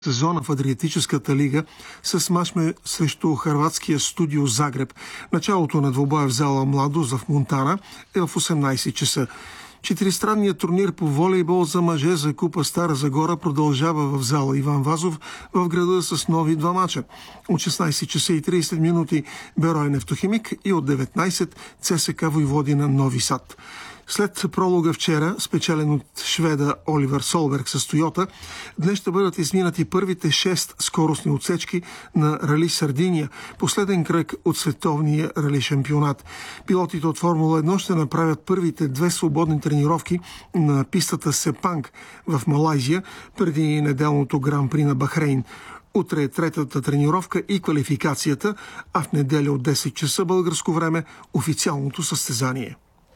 сезона в Адриатическата лига с мач срещу хърватския Студио Загреб. Началото на двубоя в зала Младост в Монтана е в 18 часа. Четиристранният турнир по волейбол за мъже за Купа Стара Загора продължава в зала Иван Вазов в града с нови два мача. От 16 часа и 30 минути Берой Нефтохимик и от 19 ЦСКА Войводина Нови Сад. След пролога вчера, спечелен от шведа Оливер Солберг с Тойота, днес ще бъдат изминати първите 6 скоростни отсечки на Рали Сардиния, последен кръг от световния рали шампионат. Пилотите от Формула 1 ще направят първите 2 свободни тренировки на пистата Сепанг в Малайзия преди неделното Гран-при на Бахрейн. Утре е третата тренировка и квалификацията, а в неделя от 10 часа българско време официалното състезание.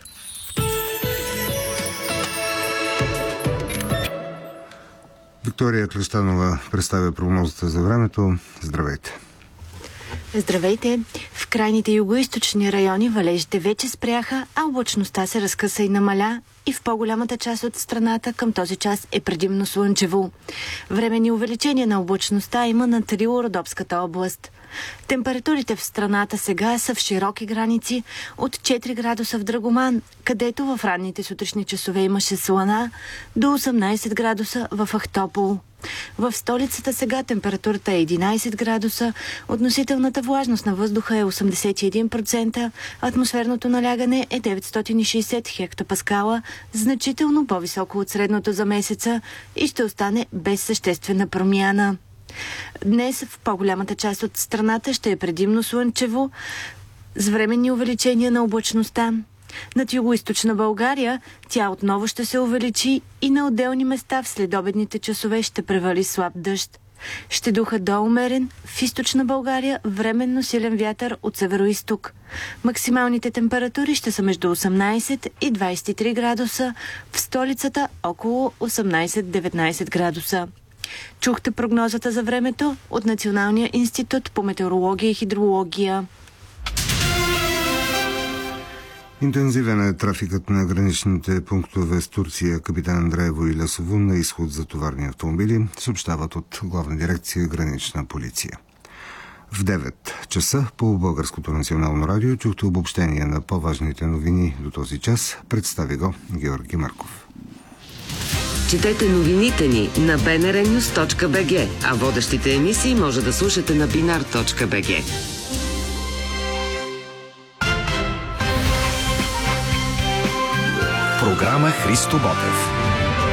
Виктория Кръстанова представя прогнозата за времето. Здравейте! Здравейте! В крайните югоизточни райони валежите вече спряха, а облачността се разкъса и намаля и в по-голямата част от страната към този час е предимно слънчево. Временни увеличения на облачността има над Рило-Родопската област. Температурите в страната сега са в широки граници от 4 градуса в Драгоман, където в ранните сутрешни часове имаше слана, до 18 градуса в Ахтопол. В столицата сега температурата е 11 градуса, относителната влажност на въздуха е 81%, атмосферното налягане е 960 хектопаскала, значително по-високо от средното за месеца и ще остане без съществена промяна. Днес в по-голямата част от страната ще е предимно слънчево, с временни увеличения на облачността. Над югоизточна България тя отново ще се увеличи и на отделни места в следобедните часове ще превали слаб дъжд. Ще духа до умерен, в източна България временно силен вятър от североизток. Максималните температури ще са между 18 и 23 градуса, в столицата около 18-19 градуса. Чухте прогнозата за времето от Националния институт по метеорология и хидрология. Интензивен е трафикът на граничните пунктове с Турция, Капитан Андреево и Лесово на изход за товарни автомобили, съобщават от Главна дирекция Гранична полиция. В 9 часа по Българското национално радио чухте обобщение на по-важните новини до този час. Представи го Георги Марков. Четете новините ни на bnrnews.bg, а водещите емисии може да слушате на binar.bg. Програма Христо Ботев.